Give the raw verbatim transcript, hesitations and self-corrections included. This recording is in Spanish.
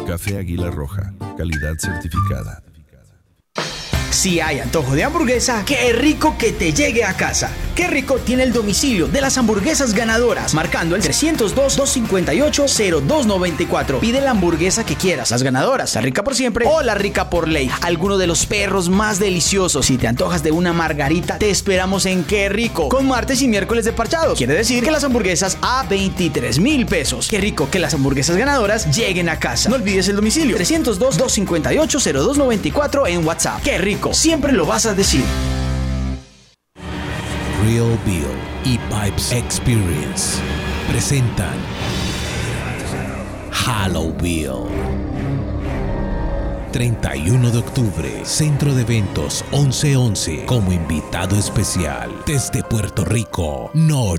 Café Águila Roja, calidad certificada. Si hay antojo de hamburguesa, qué rico que te llegue a casa. Qué rico tiene el domicilio de las hamburguesas ganadoras, marcando el trescientos dos, doscientos cincuenta y ocho, cero dos noventa y cuatro. Pide la hamburguesa que quieras, las ganadoras, la rica por siempre o la rica por ley. Alguno de los perros más deliciosos. Si te antojas de una margarita, te esperamos en Qué Rico, con martes y miércoles de parchados. Quiere decir que las hamburguesas a veintitrés mil pesos. Qué rico que las hamburguesas ganadoras lleguen a casa. No olvides el domicilio, trescientos dos, doscientos cincuenta y ocho, cero dos noventa y cuatro en WhatsApp. Qué rico, siempre lo vas a decir. Real Bill y Pipes Experience presentan Halo Bill. treinta y uno de octubre, Centro de Eventos once once, como invitado especial desde Puerto Rico, Nori.